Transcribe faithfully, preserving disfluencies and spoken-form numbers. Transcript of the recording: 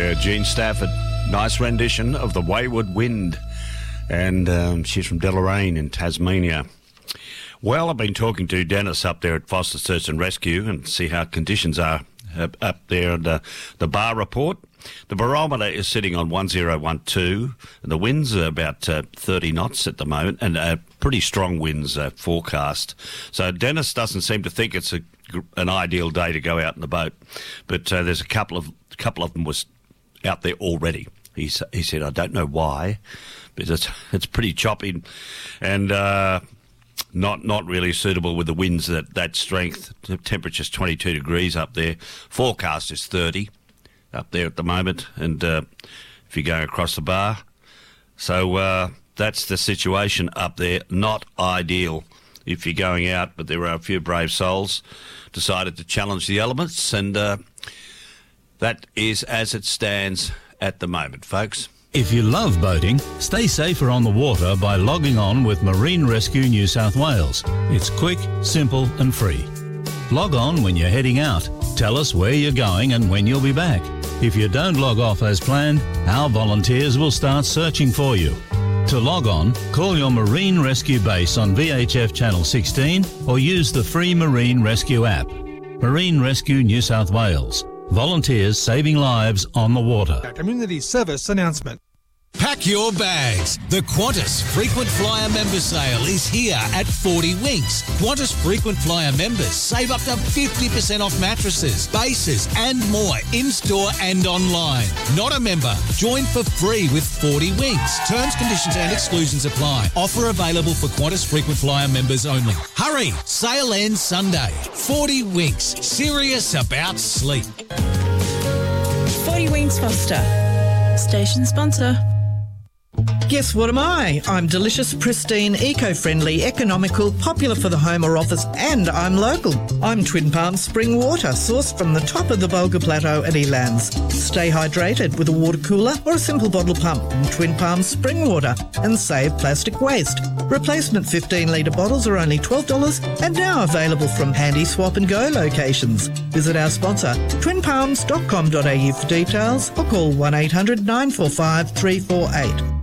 Yeah, Jean Stafford. Nice rendition of The Wayward Wind. And um, she's from Deloraine in Tasmania. Well, I've been talking to Dennis up there at Foster Search and Rescue and see how conditions are up, up there at the, the bar report. The barometer is sitting on one oh one two. And the winds are about uh, thirty knots at the moment, and uh, pretty strong winds uh, forecast. So Dennis doesn't seem to think it's a, an ideal day to go out in the boat. But uh, there's a couple of a couple of them was out there already. He, he said, I don't know why, but it's, it's pretty choppy and uh, not not really suitable with the winds that, that strength. The temperature's twenty-two degrees up there. Forecast is thirty up there at the moment, and uh, if you're going across the bar. So uh, that's the situation up there. Not ideal if you're going out, but there are a few brave souls decided to challenge the elements, and uh, that is as it stands at the moment, folks. If you love boating, stay safer on the water by logging on with Marine Rescue New South Wales. It's quick, simple and free. Log on when you're heading out. Tell us where you're going and when you'll be back. If you don't log off as planned, our volunteers will start searching for you. To log on, call your Marine Rescue base on V H F Channel sixteen or use the free Marine Rescue app. Marine Rescue New South Wales. Volunteers saving lives on the water. A community service announcement. Pack your bags. The Qantas Frequent Flyer Member Sale is here at forty Winks. Qantas Frequent Flyer members save up to fifty percent off mattresses, bases and more in-store and online. Not a member? Join for free with forty Winks. Terms, conditions and exclusions apply. Offer available for Qantas Frequent Flyer members only. Hurry! Sale ends Sunday. forty Winks. Serious about sleep. forty Winks Foster. Station sponsor. Guess what am I? I'm delicious, pristine, eco-friendly, economical, popular for the home or office, and I'm local. I'm Twin Palms Spring Water, sourced from the top of the Bulga Plateau at Elands. Stay hydrated with a water cooler or a simple bottle pump from Twin Palms Spring Water and save plastic waste. Replacement fifteen litre bottles are only twelve dollars and now available from handy swap and go locations. Visit our sponsor, twin palms dot com dot a u for details or call one eight hundred nine four five three four eight.